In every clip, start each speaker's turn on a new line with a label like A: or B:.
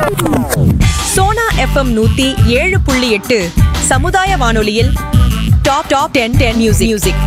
A: Sona FM 107.8 சமுதாய வானொலியில் top 10 music.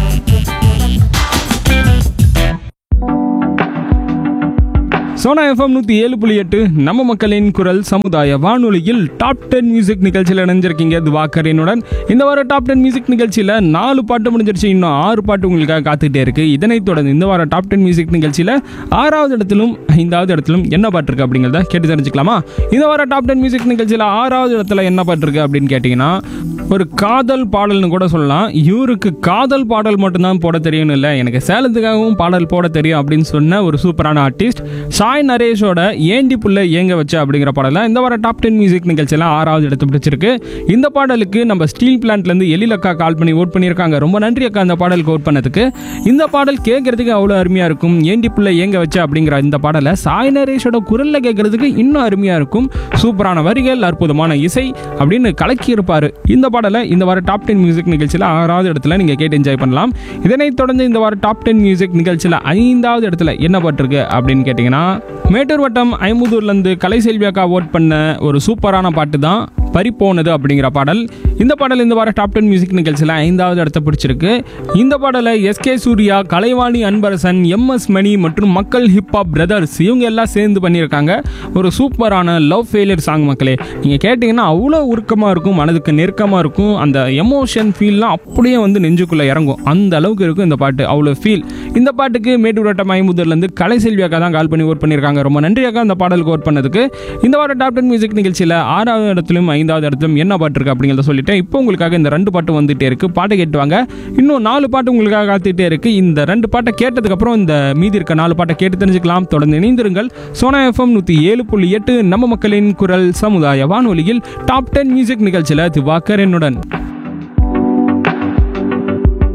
B: Sona FM 107.8 நம்ம மக்களின் குரல் சமுதாய வானொலியில் டாப் 10 மியூசிக் நிகழ்ச்சியில் இணைஞ்சிருக்கீங்க திவாகரனுடன். இந்த வாரம் டாப் 10 மியூசிக் நிகழ்ச்சியில் 4 பாட்டு முடிஞ்சிருச்சு, இன்னும் 6 பாட்டு உங்களுக்காக காத்துக்கிட்டே இருக்கு. இதனைத் தொடர்ந்து இந்த வாரம் டாப் 10 மியூசிக் நிகழ்ச்சியில் 6வது இடத்திலும் 5வது இடத்திலும் என்ன பாட்டு இருக்கு அப்படிங்கிறத கேட்டு தெரிஞ்சுக்கலாமா? இந்த வாரம் டாப் 10 மியூசிக் நிகழ்ச்சியில் 6வது இடத்துல என்ன பாட்டு இருக்கு அப்படின்னு கேட்டிங்கன்னா, ஒரு காதல் பாடல்னு கூட சொல்லலாம். இவருக்கு காதல் பாடல் மட்டும்தான் போட தெரியும் இல்லை, எனக்கு சேலத்துக்காகவும் பாடல் போட தெரியும் அப்படின்னு சொன்ன ஒரு சூப்பரான ஆர்டிஸ்ட் சாய் நரேஷோட ஏண்டி புள்ள ஏங்க வச்சு அப்படிங்கிற பாடலாம் இந்த வாரம் டாப் 10 மியூசிக் நிகழ்ச்சியில் 6வது இடத்து பிடிச்சிருக்கு. இந்த பாடலுக்கு நம்ம ஸ்டீல் பிளான்ட்லேருந்து எழில் அக்கா கால் பண்ணி ஓட் பண்ணியிருக்காங்க. ரொம்ப நன்றி அக்கா இந்த பாடலுக்கு ஓட் பண்ணதுக்கு. இந்த பாடல் கேட்கறதுக்கு அவ்வளோ அருமையாக இருக்கும். ஏண்டி புள்ள ஏங்க வச்சு அப்படிங்கிற இந்த பாடலை சாய் நரேஷோட குரலில் கேட்கறதுக்கு இன்னும் அருமையாக இருக்கும். சூப்பரான வரிகள், அற்புதமான இசை அப்படின்னு கலக்கி இருப்பார். இந்த பாடலை இந்த வாரம் டாப் 10 மியூசிக் நிகழ்ச்சியில் 6வது இடத்துல நீங்கள் கேட்டு என்ஜாய் பண்ணலாம். இதனைத் தொடர்ந்து இந்த வாரம் டாப் 10 மியூசிக் நிகழ்ச்சியில் 5வது இடத்துல என்ன பாட்டிருக்கு அப்படின்னு கேட்டிங்கன்னா, மேட்டூர் வட்டம் ஐம்பதூர்லேருந்து கலைசெல்வி அக்கா ஓட் பண்ண ஒரு சூப்பரான பாட்டு தான் பறிப்போனது அப்படிங்கிற பாடல். இந்த பாடல் இந்த வாரம் டாப் 10 மியூசிக் நிகழ்ச்சியில் 5வது இடத்தை பிடிச்சிருக்கு. இந்த பாடலை எஸ்கே சூர்யா, கலைவாணி அன்பரசன், MS மணி மற்றும் மக்கள் ஹிப்ஹாப் பிரதர்ஸ் இவங்க எல்லாம் சேர்ந்து பண்ணியிருக்காங்க. ஒரு சூப்பரான லவ் ஃபெயிலியர் சாங் மக்களே. நீங்கள் கேட்டிங்கன்னா அவ்வளோ உருக்கமாக இருக்கும், மனதுக்கு நெருக்கமாக இருக்கும். அந்த எமோஷன் ஃபீல்லாம் அப்படியே வந்து நெஞ்சுக்குள்ளே இறங்கும். அந்த அளவுக்கு இருக்கும் இந்த பாட்டு, அவ்வளோ ஃபீல். இந்த பாட்டுக்கு மேட்டூர் வட்டம் ஐம்பதூர்லேருந்து கலைசெல்வி அக்கா தான் கால் பண்ணி ஓட் பண்ணியிருக்காங்க. ரொம்ப நன்றி அக்கா இந்த பாடலுக்கு ஓட் பண்ணதுக்கு. இந்த வாரம் டாப் 10 மியூசிக் நிகழ்ச்சியில் 6வது இடத்திலும் 5வது இடத்திலும் என்ன பாட்டு இருக்கு அப்படிங்கிறத சொல்லிட்டேன். இப்போ உங்களுக்காக இந்த 2 பாட்டு வந்துட்டே இருக்கு. பாட்டை கேட்டுவாங்க. இன்னும் 4 பாட்டு உங்களுக்காக காத்துட்டே இருக்கு. இந்த 2 பாட்டை கேட்டதுக்கு அப்புறம் இந்த மீதி இருக்க 4 பாட்டை கேட்டு தெரிஞ்சுக்கலாம். தொடர்ந்து இணைந்திருங்கள். சோனா FM 107.8 நம்ம மக்களின் குரல் சமுதாய வானொலியில் டாப் 10 மியூசிக் நிகழ்ச்சியில் திவாகரனுடன்.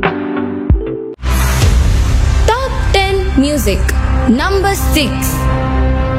C: Top 10 Music Number 6.